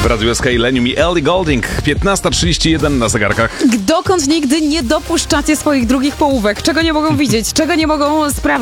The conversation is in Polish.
W Radiu SK Lenium i Ellie Goulding. 15:31 na zegarkach. Dokąd nigdy nie dopuszczacie swoich drugich połówek? Czego nie mogą widzieć? Czego nie mogą sprawdzić?